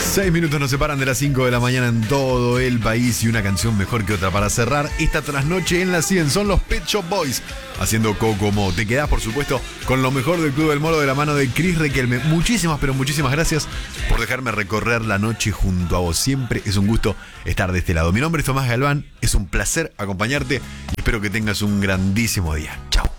6 minutos nos separan de las 5 de la mañana en todo el país y una canción mejor que otra para cerrar esta trasnoche en la 100 son los Pet Shop Boys haciendo Kokomo. Te quedás, por supuesto, con lo mejor del Club del Moro de la mano de Chris Requelme. Muchísimas, pero muchísimas gracias por dejarme recorrer la noche junto a vos. Siempre es un gusto estar de este lado. Mi nombre es Tomás Galván, es un placer acompañarte y espero que tengas un grandísimo día. Chao.